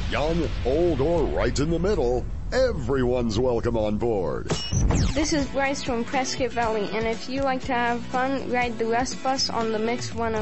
Young, old, or right in the middle, everyone's welcome on board. This is Bryce from Prescott Valley, and if you like to have fun, ride the Rust Bus on the Mix 106.